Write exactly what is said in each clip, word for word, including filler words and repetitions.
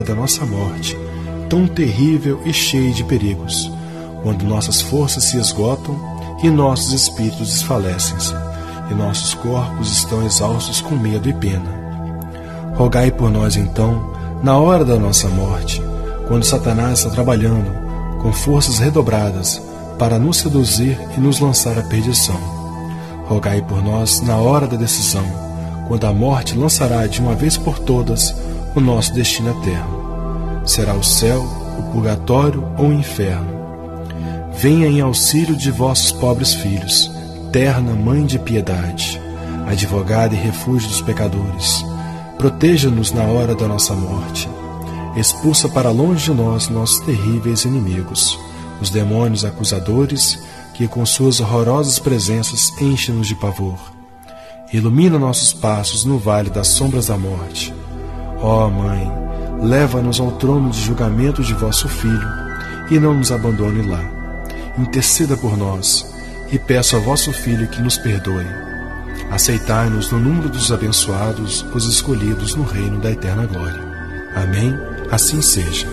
da nossa morte, tão terrível e cheia de perigos, quando nossas forças se esgotam e nossos espíritos desfalecem, e nossos corpos estão exaustos com medo e pena. Rogai por nós, então, na hora da nossa morte, quando Satanás está trabalhando com forças redobradas para nos seduzir e nos lançar à perdição. Rogai por nós na hora da decisão, quando a morte lançará de uma vez por todas o nosso destino eterno. Será o céu, o purgatório ou o inferno. Venha em auxílio de vossos pobres filhos, terna Mãe de piedade, advogada e refúgio dos pecadores. Proteja-nos na hora da nossa morte. Expulsa para longe de nós nossos terríveis inimigos, os demônios acusadores, que com suas horrorosas presenças enchem-nos de pavor. Ilumina nossos passos no vale das sombras da morte. Ó Mãe, leva-nos ao trono de julgamento de vosso Filho, e não nos abandone lá. Interceda por nós, e peço a vosso Filho que nos perdoe. Aceitai-nos no número dos abençoados, os escolhidos no reino da eterna glória. Amém? Assim seja.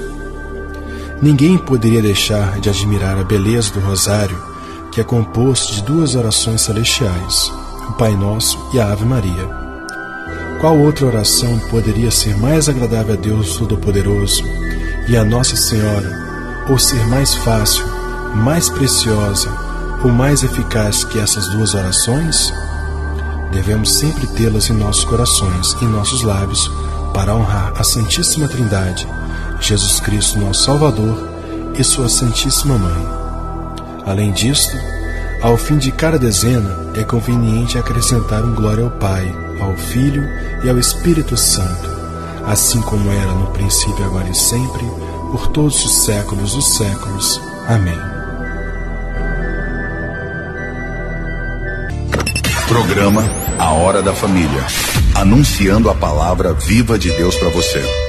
Ninguém poderia deixar de admirar a beleza do rosário, que é composto de duas orações celestiais, o Pai Nosso e a Ave Maria. Qual outra oração poderia ser mais agradável a Deus Todo-Poderoso e a Nossa Senhora, ou ser mais fácil, mais preciosa ou mais eficaz que essas duas orações? Devemos sempre tê-las em nossos corações e em nossos lábios para honrar a Santíssima Trindade, Jesus Cristo, nosso Salvador, e sua Santíssima Mãe. Além disto, ao fim de cada dezena, é conveniente acrescentar um glória ao Pai, ao Filho e ao Espírito Santo, assim como era no princípio, agora e sempre, por todos os séculos dos séculos. Amém. Programa A Hora da Família, anunciando a palavra viva de Deus para você.